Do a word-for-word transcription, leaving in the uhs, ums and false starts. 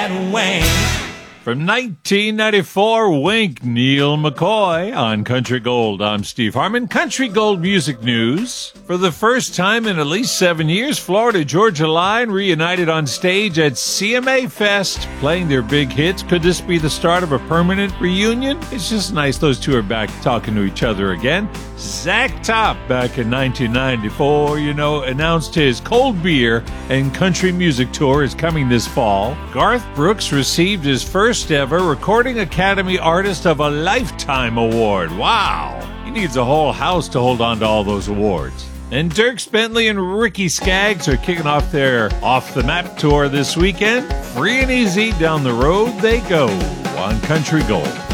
that Wayne. From nineteen ninety-four, Wink, Neil McCoy on Country Gold. I'm Steve Harmon. Country Gold music news. For the first time in at least seven years, Florida Georgia Line reunited on stage at C M A Fest, playing their big hits. Could this be the start of a permanent reunion? It's just nice those two are back talking to each other again. Zach Top, back in nineteen ninety-four, you know, announced his Cold Beer and Country Music Tour is coming this fall. Garth Brooks received his first ever Recording Academy Artist of a Lifetime Award. Wow! He needs a whole house to hold on to all those awards. And Dierks Bentley and Ricky Skaggs are kicking off their Off the Map tour this weekend. Free and easy down the road they go on Country Gold.